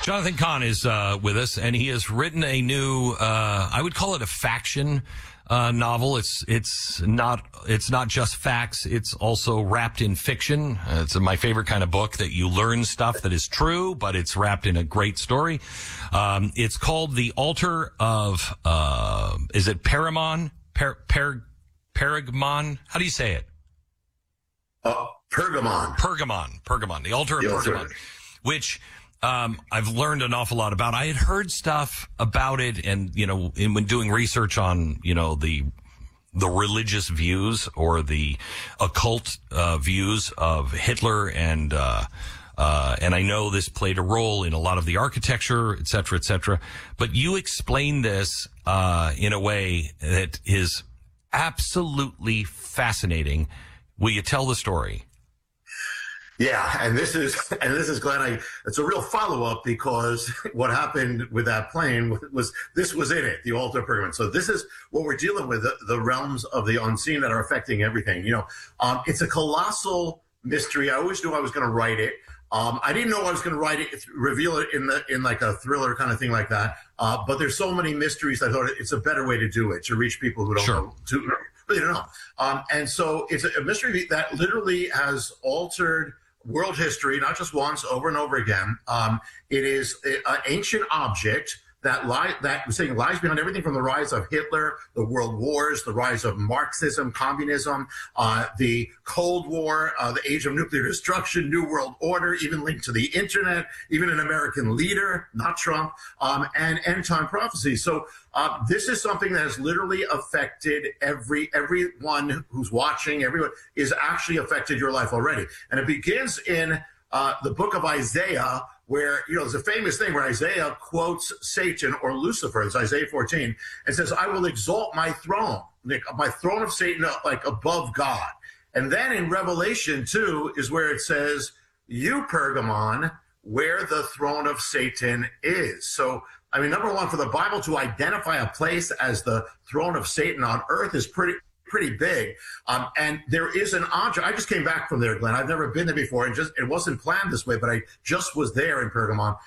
Jonathan Cahn is with us, and he has written a new, I would call it a faction novel. It's not just facts. It's also wrapped in fiction. It's my favorite kind of book that you learn stuff that is true, but it's wrapped in a great story. It's called The Altar of, is it Pergamon? Pergamon? How do you say it? Pergamon. The Altar of Pergamon, which I've learned an awful lot about. I had heard stuff about it, and when doing research on the religious views or the occult views of Hitler, and I know this played a role in a lot of the architecture, et cetera, et cetera. But you explain this in a way that is absolutely fascinating. Will you tell the story? Yeah, and this is Glenn. It's a real follow-up, because what happened with that plane was in it, the Altar of Pergamon. So this is what we're dealing with, the realms of the unseen that are affecting everything. It's a colossal mystery. I always knew I was going to write it. I didn't know I was going to write it, reveal it in like a thriller kind of thing like that. But there's so many mysteries that I thought it's a better way to do it, to reach people who don't know. Really don't know. And so it's a mystery that literally has altered world history, not just once, over and over again. It is an ancient object that lies behind everything from the rise of Hitler, the world wars, the rise of Marxism, communism, the Cold War, the age of nuclear destruction, New World Order, even linked to the internet, even an American leader, not Trump, and end time prophecy. So this is something that has literally affected everyone who's watching. Everyone is actually affected your life already. And it begins in the book of Isaiah, where, there's a famous thing where Isaiah quotes Satan or Lucifer. It's Isaiah 14, and says, I will exalt my throne of Satan, like above God. And then in Revelation 2 is where it says, you, Pergamon, where the throne of Satan is. So, number one, for the Bible to identify a place as the throne of Satan on earth is pretty big. And there is an object. I just came back from there, Glenn. I've never been there before, and it wasn't planned this way, but I just was there in Pergamon.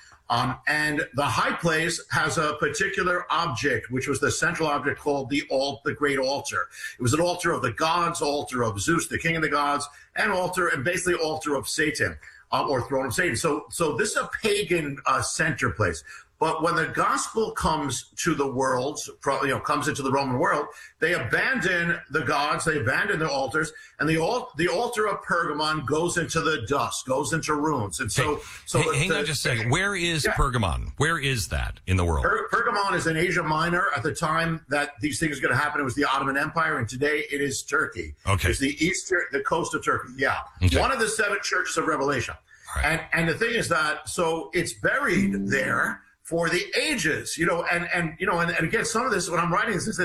And the high place has a particular object, which was the central object called the Great Altar. It was an altar of the gods, altar of Zeus, the king of the gods, and basically altar of Satan, or throne of Satan. So this is a pagan center place. But when the gospel comes to the world, comes into the Roman world, they abandon the gods, they abandon the altars, and the altar of Pergamon goes into the dust, goes into ruins. And hang on just a second. Where is Pergamon? Where is that in the world? Pergamon is in Asia Minor. At the time that these things are going to happen, it was the Ottoman Empire, and today it is Turkey. Okay. It's the coast of Turkey. Yeah. Okay. One of the 7 churches of Revelation. Right. And the thing is that, so it's buried there for the ages, and again, some of this, when I'm writing this,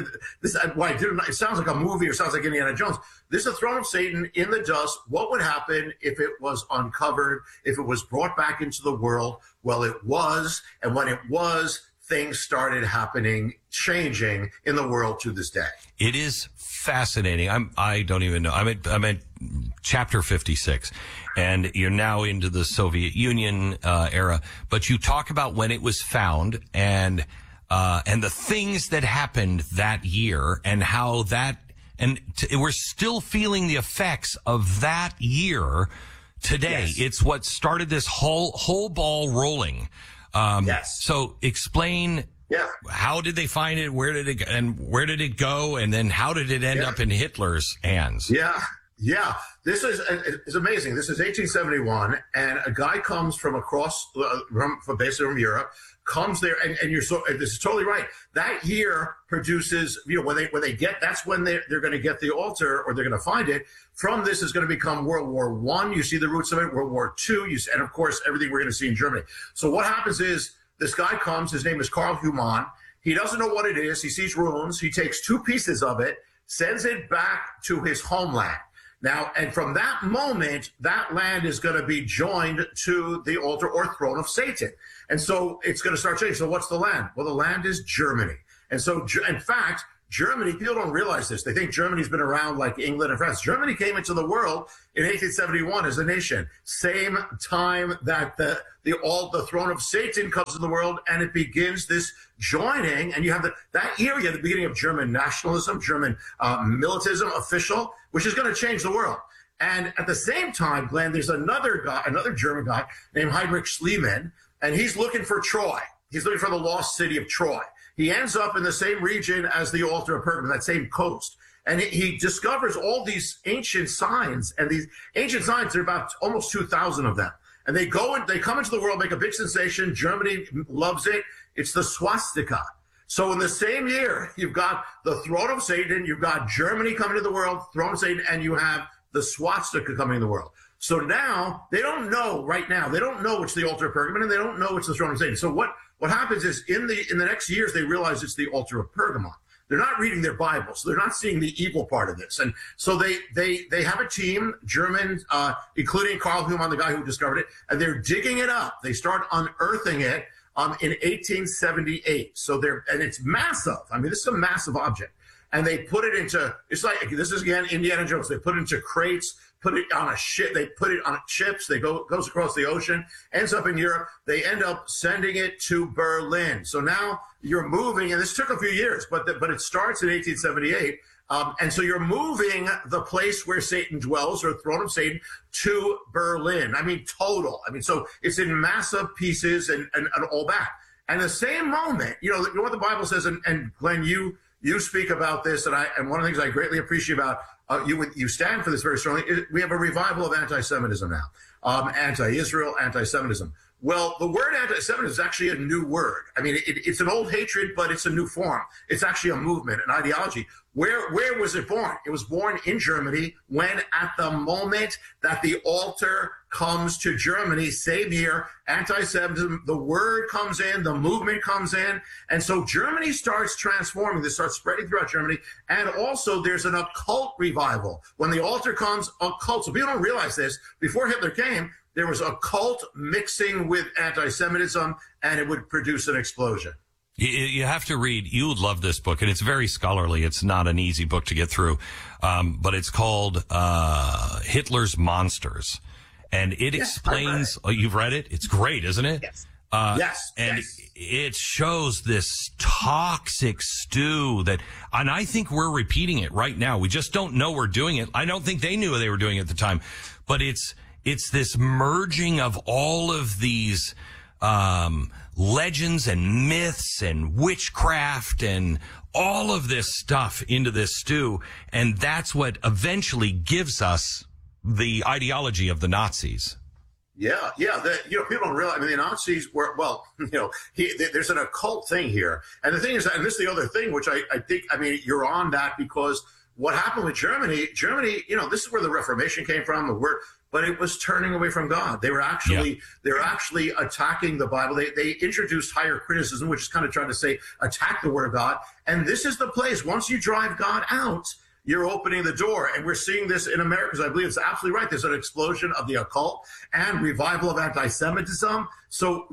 it sounds like a movie or sounds like Indiana Jones. This is a throne of Satan in the dust. What would happen if it was uncovered, if it was brought back into the world? Well, it was, and when it was, things started happening, changing in the world to this day. It is fascinating. I don't even know. I'm at chapter 56, and you're now into the Soviet Union era. But you talk about when it was found, and the things that happened that year, and how that, we're still feeling the effects of that year today. Yes. It's what started this whole ball rolling. Yes. So explain. Yeah. How did they find it? Where did it go? And then how did it end up in Hitler's hands? Yeah. This is amazing. This is 1871, and a guy comes from across, basically from Europe, comes there, and this is totally right. That year produces, when they get, that's when they're going to get the altar, or they're going to find it. From this is going to become World War I. You see the roots of it. World War II, and of course everything we're going to see in Germany. So what happens is, this guy comes, his name is Karl Humann. He doesn't know what it is. He sees runes. He takes 2 pieces of it, sends it back to his homeland. Now, and from that moment, that land is going to be joined to the altar or throne of Satan. And so it's going to start changing. So what's the land? Well, the land is Germany. And so, in fact, Germany, people don't realize this. They think Germany's been around like England and France. Germany came into the world in 1871 as a nation. Same time that the throne of Satan comes to the world, and it begins this joining. And you have that era, the beginning of German nationalism, German militism, official, which is going to change the world. And at the same time, Glenn, there's another German guy named Heinrich Schliemann, and he's looking for Troy. He's looking for the lost city of Troy. He ends up in the same region as the altar of Pergamum, that same coast. And he discovers all these ancient signs. And these ancient signs, there are about almost 2,000 of them. And they come into the world, make a big sensation. Germany loves it. It's the swastika. So in the same year, you've got the throne of Satan, you've got Germany coming to the world, throne of Satan, and you have the swastika coming to the world. So now, they don't know right now. They don't know it's the altar of Pergamum, and they don't know it's the throne of Satan. So what happens is in the next years, they realize it's the altar of Pergamum. They're not reading their Bible, so they're not seeing the evil part of this. And so they have a team, Germans, including Karl Humann, the guy who discovered it, and they're digging it up. They start unearthing it in 1878. And it's massive. I mean, this is a massive object. And they put it into, it's like, this is again Indiana Jones. They put it into crates, put it on a ship. They put it on ships. Goes across the ocean, ends up in Europe. They end up sending it to Berlin. So now you're moving, and this took a few years, but it starts in 1878. And so you're moving the place where Satan dwells, or throne of Satan, to Berlin. I mean, total. I mean, so it's in massive pieces and all that. And the same moment, you know what the Bible says, and Glenn, you speak about this, and one of the things I greatly appreciate about you stand for this very strongly. We have a revival of anti-Semitism now, anti-Israel, anti-Semitism. Well, the word anti-Semitism is actually a new word. I mean, it's an old hatred, but it's a new form. It's actually a movement, an ideology. Where was it born? It was born in Germany when, at the moment that the altar comes to Germany, same year, anti-Semitism, the word comes in, the movement comes in. And so Germany starts transforming. This starts spreading throughout Germany. And also there's an occult revival. When the altar comes, occult. So people don't realize this. Before Hitler came, there was a cult mixing with anti-Semitism, and it would produce an explosion. You have to read, you would love this book, and it's very scholarly. It's not an easy book to get through, but it's called Hitler's Monsters. And it explains, you've read it? It's great, isn't it? Yes. Yes. And it shows this toxic stew and I think we're repeating it right now. We just don't know we're doing it. I don't think they knew they were doing it at the time, but it's this merging of all of these legends and myths and witchcraft and all of this stuff into this stew. And that's what eventually gives us the ideology of the Nazis. Yeah. People don't realize, I mean, the Nazis were, there's an occult thing here. And the thing is, and this is the other thing, which I think, I mean, you're on that because what happened with Germany, this is where the Reformation came from, but it was turning away from God. They were actually attacking the Bible. They introduced higher criticism, which is kind of trying to say attack the Word of God. And this is the place. Once you drive God out, you're opening the door. And we're seeing this in America, because I believe it's absolutely right. There's an explosion of the occult and revival of anti-Semitism. So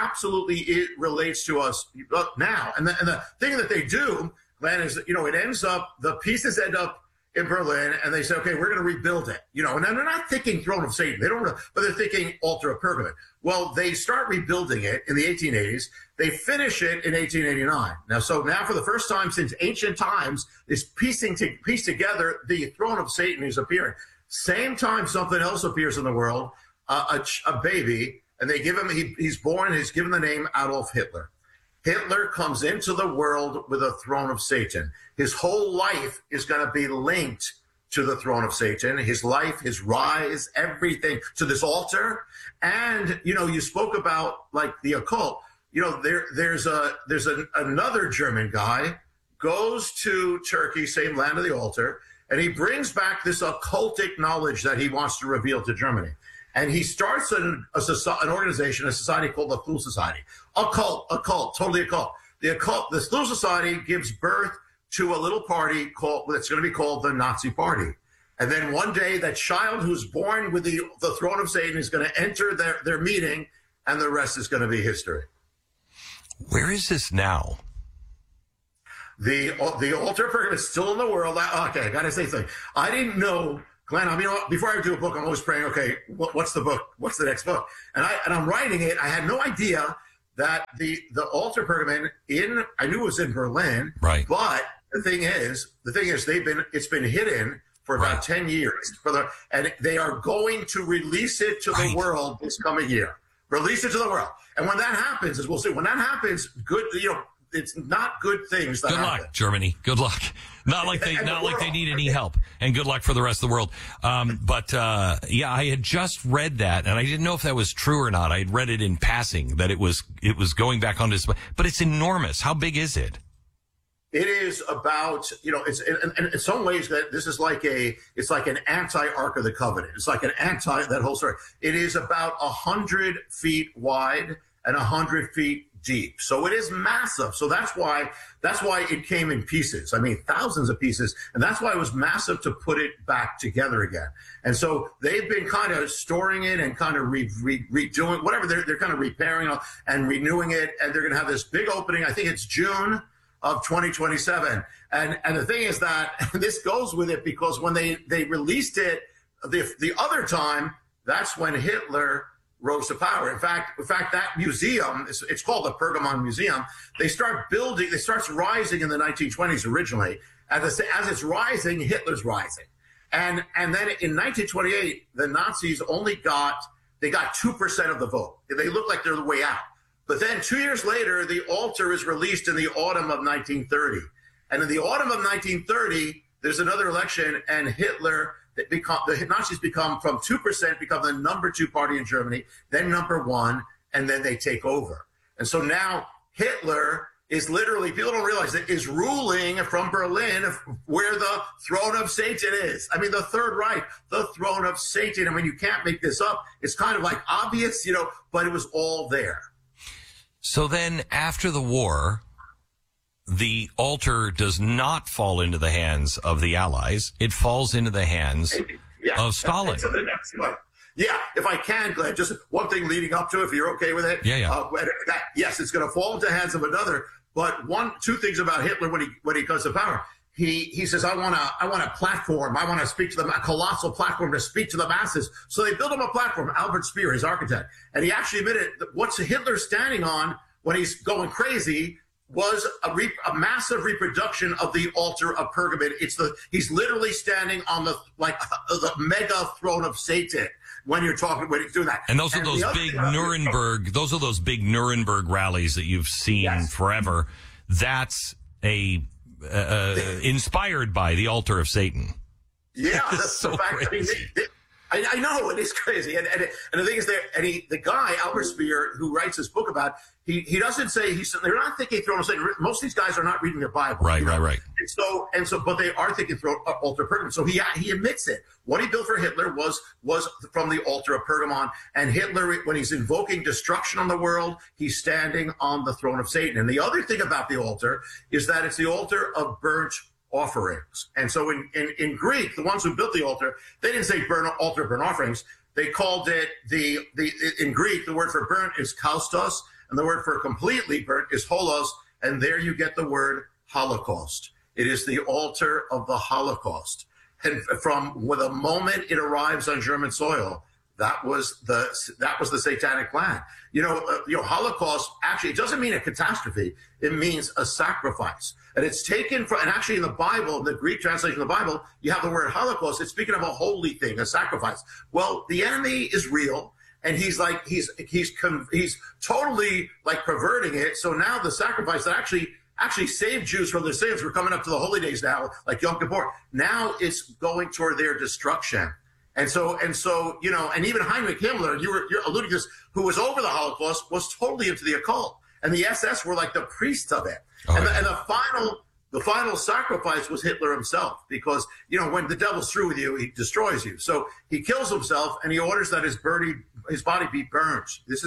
it relates to us now. And the thing that they do, Glenn, is, it ends up, the pieces end up in Berlin, and they say, okay, we're going to rebuild it. And they're not thinking throne of Satan. They don't, but they're thinking altar of Pergamum. Well, they start rebuilding it in the 1880s. They finish it in 1889. Now for the first time since ancient times, is piece together the throne of Satan is appearing. Same time something else appears in the world, a baby, and they give him, he's born, he's given the name Adolf Hitler. Hitler comes into the world with a throne of Satan. His whole life is going to be linked to the throne of Satan. His life, his rise, everything to this altar. And, you spoke about like the occult. There's another German guy goes to Turkey, same land of the altar, and he brings back this occultic knowledge that he wants to reveal to Germany. And he starts an organization, a society called the Thule Society. Occult, totally occult. The Thule Society gives birth to a little party that's going to be called the Nazi Party. And then one day, that child who's born with the throne of Satan is going to enter their meeting, and the rest is going to be history. Where is this now? The altar pergamum is still in the world. Okay, I got to say something. I didn't know, Glenn. I mean, before I do a book, I'm always praying. Okay, what's the book? What's the next book? And I'm writing it. I had no idea that the altar pergamum I knew it was in Berlin, right? But the thing is, it's been hidden for about 10 years. And they are going to release it to the world this coming year. Release it to the world. And when that happens, as we'll see, when that happens, good, it's not good things that happen. Good luck, Germany. Good luck. Not like they need any help. And good luck for the rest of the world. Yeah, I had just read that, and I didn't know if that was true or not. I had read it in passing that it was going back on display, but it's enormous. How big is it? It is about, it's in some ways that this is it's like an anti-Ark of the Covenant. It's like that whole story. It is about 100 feet wide and 100 feet deep. So it is massive. So that's why it came in pieces. I mean, thousands of pieces. And that's why it was massive to put it back together again. And so they've been kind of storing it and kind of redoing whatever. They're kind of repairing and renewing it. And they're going to have this big opening. I think it's June of 2027. And the thing is that this goes with it because when they released it the other time, that's when Hitler rose to power. In fact, that museum, it's called the Pergamon Museum. It starts rising in the 1920s originally. As it's rising, Hitler's rising. And then in 1928, the Nazis they got 2% of the vote. They look like they're the way out. But then 2 years later, the altar is released in the autumn of 1930. And in the autumn of 1930, there's another election, and the Nazis become from 2%, become the number 2 party in Germany, then number 1, and then they take over. And so now Hitler is literally, people don't realize it, is ruling from Berlin, where the throne of Satan is. I mean, the Third Reich, the throne of Satan. I mean, you can't make this up. It's kind of like obvious, but it was all there. So then after the war, the altar does not fall into the hands of the Allies. It falls into the hands of Stalin. Yeah, if I can, Glenn, just one thing leading up to it, if you're okay with it. Yeah. Yes, it's going to fall into the hands of another. But two things about Hitler when he comes to power. He says, I want a platform. I want to speak to them, a colossal platform to speak to the masses. So they built him a platform, Albert Speer, his architect. And he actually admitted that what's Hitler standing on when he's going crazy was a massive reproduction of the altar of Pergamon. He's literally standing on the mega throne of Satan when he's doing that. And those are those big Nuremberg. Those are those big Nuremberg rallies that you've seen forever. That's inspired by the altar of Satan. Yeah, that's so crazy. I know, it is crazy. And the thing is, the guy, Albert Speer, who writes this book about, he doesn't say, they're not thinking throne of Satan. Most of these guys are not reading their Bible. Right. And so, but they are thinking altar of Pergamon. So he admits it. What he built for Hitler was from the altar of Pergamon. And Hitler, when he's invoking destruction on the world, he's standing on the throne of Satan. And the other thing about the altar is that it's the altar of burnt offerings. And so in Greek, the ones who built the altar, they didn't say altar burnt offerings. They called it in Greek, the word for burnt is kaustos, and the word for completely burnt is holos. And there you get the word Holocaust. It is the altar of the Holocaust. And from the moment it arrives on German soil, that was the satanic plan. Holocaust, actually, it doesn't mean a catastrophe. It means a sacrifice. And it's taken from, and actually in the Bible, the Greek translation of the Bible, you have the word Holocaust. It's speaking of a holy thing, a sacrifice. Well, the enemy is real. And he's totally like perverting it. So now the sacrifice that actually saved Jews from their sins. We're coming up to the holy days now, like Yom Kippur. Now it's going toward their destruction. And so, and even Heinrich Himmler, you're alluding to this, who was over the Holocaust, was totally into the occult. And the SS were like the priests of it. And the final sacrifice was Hitler himself, because, when the devil's through with you, he destroys you. So he kills himself and he orders that his body be burned. This is a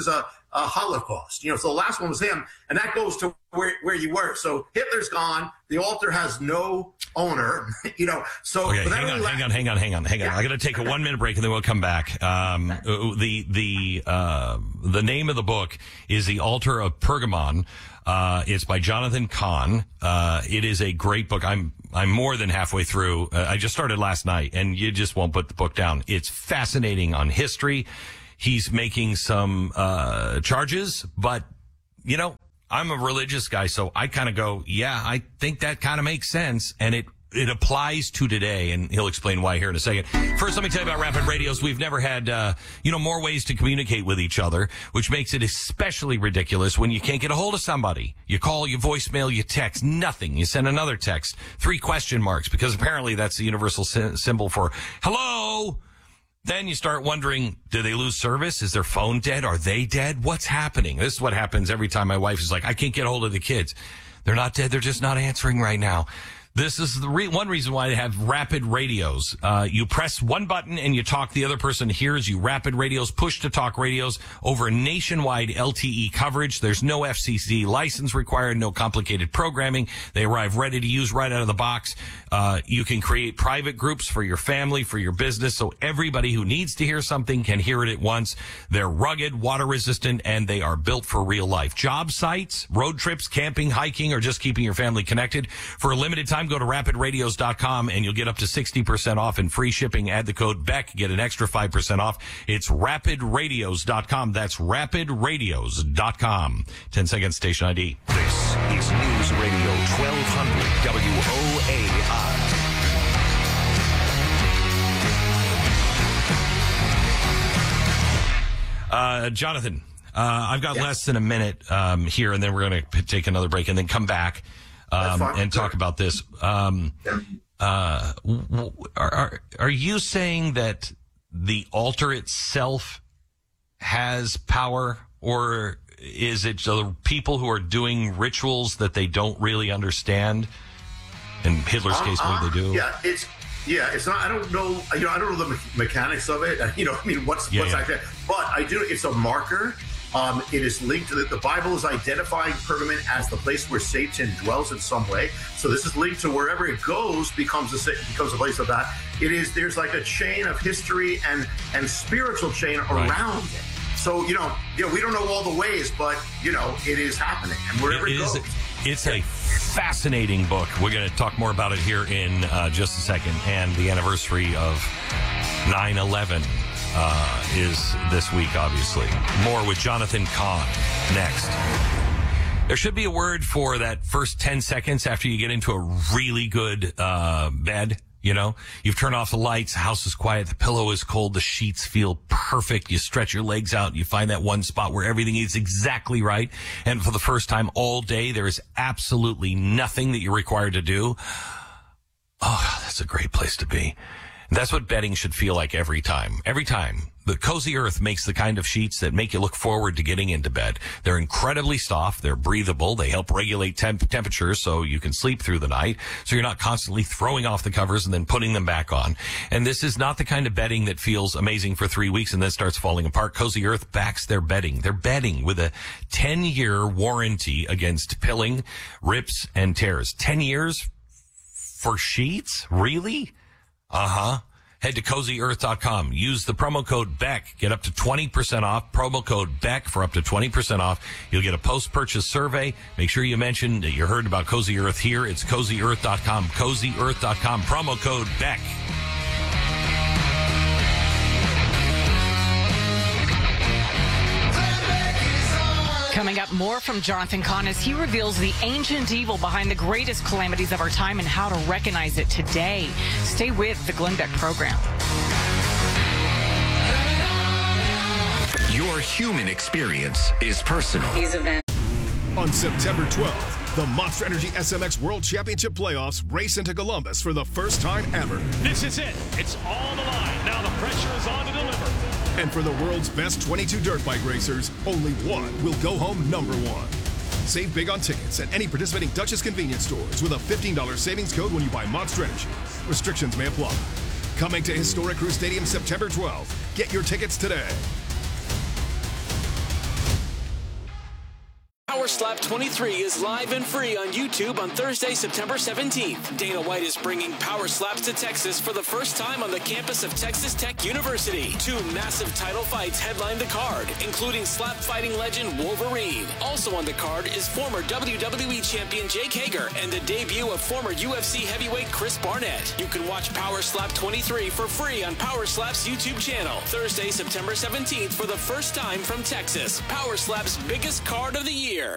Holocaust. So the last one was him, and that goes to where you were. So Hitler's gone. The altar has no owner. So okay, hang on. Yeah. I got to take a 1 minute break, and then we'll come back. The name of the book is The Altar of Pergamon. It's by Jonathan Cahn. It is a great book. I'm more than halfway through. I just started last night, and you just won't put the book down. It's fascinating on history. He's making some charges, but I'm a religious guy, so I kind of go, yeah, I think that kind of makes sense, and it applies to today, and he'll explain why here in a second. First, let me tell you about Rapid Radios. We've never had, more ways to communicate with each other, which makes it especially ridiculous when you can't get a hold of somebody. You call, you voicemail, you text, nothing. You send another text, 3 question marks, because apparently that's the universal symbol for hello. Then you start wondering, do they lose service? Is their phone dead? Are they dead? What's happening? This is what happens every time my wife is like, I can't get a hold of the kids. They're not dead. They're just not answering right now. This is the one reason why they have Rapid Radios. You press one button and you talk. The other person hears you. Rapid Radios, push-to-talk radios over nationwide LTE coverage. There's no FCC license required, no complicated programming. They arrive ready to use right out of the box. You can create private groups for your family, for your business, so everybody who needs to hear something can hear it at once. They're rugged, water-resistant, and they are built for real life. Job sites, road trips, camping, hiking, or just keeping your family connected. For a limited time, go to rapidradios.com and you'll get up to 60% off and free shipping. Add the code BECK, get an extra 5% off. It's rapidradios.com. That's rapidradios.com. 10 seconds, station ID. This is News Radio 1200 WOAI. Jonathan, I've got less than a minute here, and then we're going to take another break and then come back and talk about this. Are you saying that the altar itself has power, or is it the people who are doing rituals that they don't really understand? In Hitler's case, maybe they do. It's not. I don't know. I don't know the mechanics of it. What's actually. But I do. It's a marker. It is linked to the Bible is identifying Pergamon as the place where Satan dwells in some way. So this is linked to wherever it goes becomes a place of that. There's like a chain of history and spiritual chain around it. So we don't know all the ways, but it is happening, and wherever it goes. It's a fascinating book. We're going to talk more about it here in just a second. And the anniversary of 9/11 is this week, obviously. More with Jonathan Cahn next. There should be a word for that first 10 seconds after you get into a really good bed. You've turned off the lights, the house is quiet, the pillow is cold, the sheets feel perfect. You stretch your legs out, you find that one spot where everything is exactly right. And for the first time all day, there is absolutely nothing that you're required to do. Oh, that's a great place to be. That's what bedding should feel like every time. Every time. The Cozy Earth makes the kind of sheets that make you look forward to getting into bed. They're incredibly soft. They're breathable. They help regulate temperatures so you can sleep through the night. So you're not constantly throwing off the covers and then putting them back on. And this is not the kind of bedding that feels amazing for 3 weeks and then starts falling apart. Cozy Earth backs their bedding. They're bedding with a 10-year warranty against pilling, rips, and tears. 10 years for sheets? Really? Head to CozyEarth.com. Use the promo code BECK. Get up to 20% off. Promo code BECK for up to 20% off. You'll get a post-purchase survey. Make sure you mention that you heard about Cozy Earth here. It's CozyEarth.com. CozyEarth.com. Promo code BECK. Coming up, more from Jonathan Cahn as he reveals the ancient evil behind the greatest calamities of our time and how to recognize it today. Stay with the Glenn Beck program. Your human experience is personal. On September 12th, the Monster Energy SMX World Championship Playoffs race into Columbus for the first time ever. This is it. It's all on the line. Now the pressure is on to deliver. And for the world's best 22 dirt bike racers, only one will go home number one. Save big on tickets at any participating Duchess convenience stores with a $15 savings code when you buy Monster Energy. Restrictions may apply. Coming to Historic Crew Stadium September 12th. Get your tickets today. Power Slap 23 is live and free on YouTube on Thursday, September 17th. Dana White is bringing Power Slaps to Texas for the first time on the campus of Texas Tech University. 2 massive title fights headline the card, including slap fighting legend Wolverine. Also on the card is former WWE champion Jake Hager and the debut of former UFC heavyweight Chris Barnett. You can watch Power Slap 23 for free on Power Slap's YouTube channel. Thursday, September 17th for the first time from Texas. Power Slap's biggest card of the year.